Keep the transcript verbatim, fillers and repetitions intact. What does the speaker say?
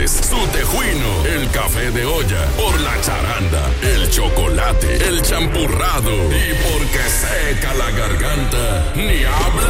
tardes, su tejuino, el café de olla, por la charanda, el chocolate, el champurrado y porque seca la garganta, ni habla